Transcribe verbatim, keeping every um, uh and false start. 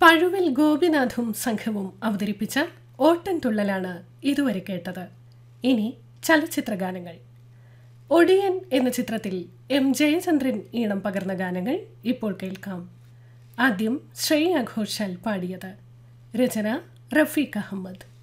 പഴുവിൽ ഗോപിനാഥും സംഘവും അവതരിപ്പിച്ച ഓട്ടൻതുള്ളലാണ് ഇതുവരെ കേട്ടത്. ഇനി ചലച്ചിത്രഗാനങ്ങൾ. ഒടിയൻ എന്ന ചിത്രത്തിൽ എം ജയചന്ദ്രൻ ഈണം പകർന്ന ഗാനങ്ങൾ ഇപ്പോൾ കേൾക്കാം. ആദ്യം ശ്രേയ ഘോഷാൽ പാടിയത്. രചന റഫീഖ് അഹമ്മദ്.